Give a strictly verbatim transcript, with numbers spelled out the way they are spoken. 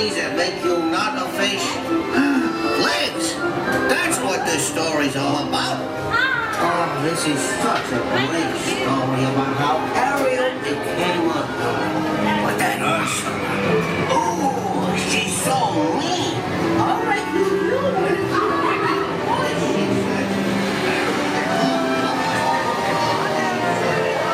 abilities that make you not a fish? Legs! That's what this story's all about. Oh, this is such a great story about how Ariel became